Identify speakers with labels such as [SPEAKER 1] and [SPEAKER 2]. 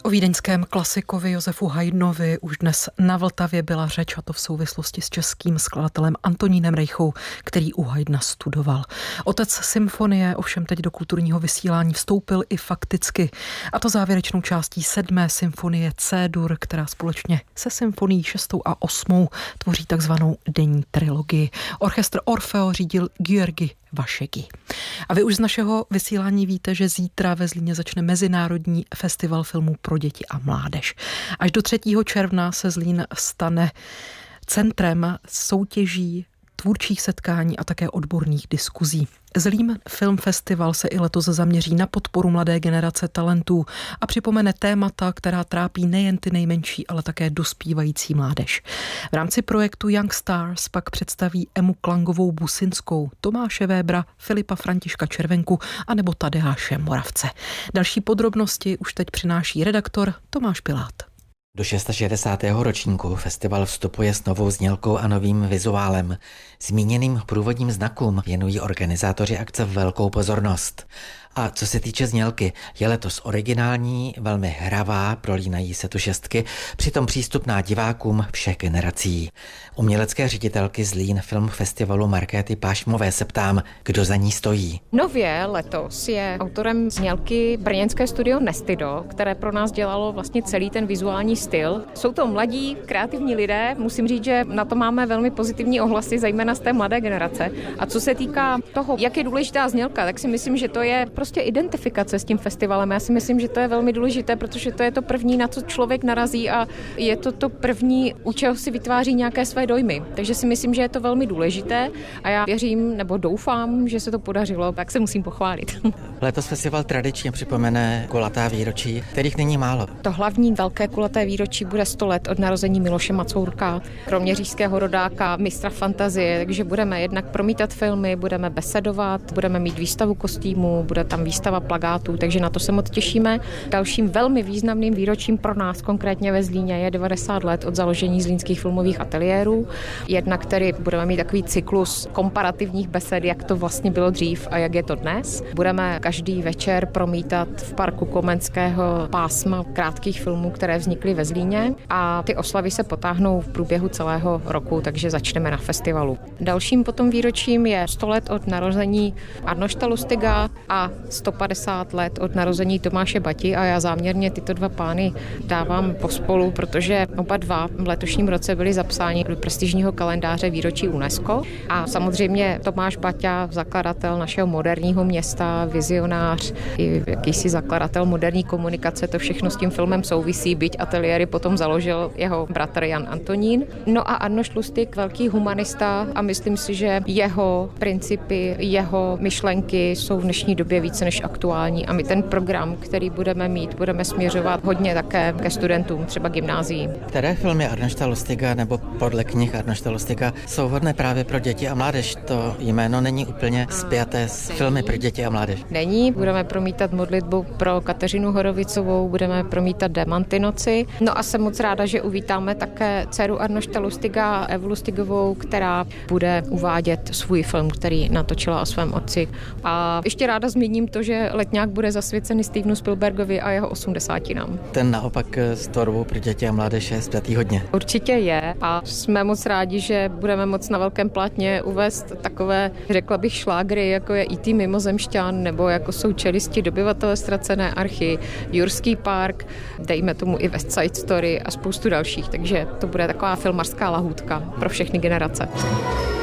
[SPEAKER 1] O vídeňském klasikovi Josefu Haydnovi už dnes na Vltavě byla řeč, a to v souvislosti s českým skladatelem Antonínem Rejchou, který u Haydna studoval. Otec symfonie ovšem teď do kulturního vysílání vstoupil i fakticky, a to závěrečnou částí 7. symfonie C-dur, která společně se symfonií 6. a 8. tvoří takzvanou denní trilogii. Orchestr Orfeo řídil György Vašegi. A vy už z našeho vysílání víte, že zítra ve Zlíně začne Mezinárodní festival filmů pro děti a mládež. Až do 3. června se Zlín stane centrem soutěží, tvůrčích setkání a také odborných diskuzí. Zlín Film Festival se i letos zaměří na podporu mladé generace talentů a připomene témata, která trápí nejen ty nejmenší, ale také dospívající mládež. V rámci projektu Young Stars pak představí Emu Klangovou Businskou, Tomáše Vébra, Filipa Františka Červenku a nebo Tadeáše Moravce. Další podrobnosti už teď přináší redaktor Tomáš Pilát.
[SPEAKER 2] Do 660. ročníku festival vstupuje s novou znělkou a novým vizuálem. Zmíněným průvodním znakům věnují organizátoři akce velkou pozornost. A co se týče znělky, je letos originální, velmi hravá, prolínají se tu šestky, přitom přístupná divákům všech generací. Umělecké ředitelky Zlín Film Festivalu Markéty Pášmové se ptám, kdo za ní stojí.
[SPEAKER 3] Nově letos je autorem znělky brněnské studio Nestido, které pro nás dělalo vlastně celý ten vizuální styl. Jsou to mladí, kreativní lidé, musím říct, že na to máme velmi pozitivní ohlasy, zejména z té mladé generace. A co se týká toho, jak je důležitá znělka, tak si myslím, že to je prostě identifikace s tím festivalem. Já si myslím, že to je velmi důležité, protože to je to první, na co člověk narazí, a je to první, u čeho si vytváří nějaké své dojmy. Takže si myslím, že je to velmi důležité a já věřím nebo doufám, že se to podařilo, tak se musím pochválit.
[SPEAKER 2] Letos festival tradičně připomene kulatá výročí, kterých není málo.
[SPEAKER 3] To hlavní velké kulaté výročí bude 100 let od narození Miloše Macourka, kroměřížského rodáka, mistra fantazie, takže budeme jednak promítat filmy, budeme besedovat, budeme mít výstavu kostýmů, bude tam výstava plakátů, takže na to se moc těšíme. Dalším velmi významným výročím pro nás, konkrétně ve Zlíně, je 90 let od založení zlínských filmových ateliérů. Jednak tedy budeme mít takový cyklus komparativních besed, jak to vlastně bylo dřív a jak je to dnes. Budeme každý večer promítat v parku Komenského pásma krátkých filmů, které vznikly ve Zlíně, a ty oslavy se potáhnou v průběhu celého roku, takže začneme na festivalu. Dalším potom výročím je 100 let od narození Arnošta Lustiga a 150 let od narození Tomáše Bati, a já záměrně tyto dva pány dávám pospolu, protože oba dva v letošním roce byli zapsáni do prestižního kalendáře výročí UNESCO. A samozřejmě Tomáš Baťa, zakladatel našeho moderního města, vizionář i jakýsi zakladatel moderní komunikace, to všechno s tím filmem souvisí, byť ateliéry potom založil jeho bratr Jan Antonín. No a Arnošt Lustig, velký humanista, a myslím si, že jeho principy, jeho myšlenky jsou v dnešní době více než aktuální, a my ten program, který budeme mít, budeme směřovat hodně také ke studentům, třeba gymnázií.
[SPEAKER 2] Které filmy Arnošta Lustiga nebo podle knih Arnošta Lustiga jsou vhodné právě pro děti a mládež? To jméno není úplně spjaté s filmy pro děti a mládež.
[SPEAKER 3] Není, budeme promítat modlitbu pro Kateřinu Horovicovou, budeme promítat Démanty noci. No a jsem moc ráda, že uvítáme také dceru Arnošta Lustiga, Evu Lustigovou, která bude uvádět svůj film, který natočila o svém otci. A ještě ráda zmíním to, že Letňák bude zasvěcený Stevenu Spielbergovi a jeho 80.
[SPEAKER 2] Ten naopak s tvorbou pro děti a mládež je spjatý hodně.
[SPEAKER 3] Určitě je, a jsme moc rádi, že budeme moc na velkém plátně uvést takové, řekla bych, šlágry, jako je E.T. Mimozemšťan, nebo jako jsou Čelisti, Dobyvatele ztracené archy, Jurský park, dejme tomu i West Side Story a spoustu dalších, takže to bude taková filmařská lahůdka pro všechny generace.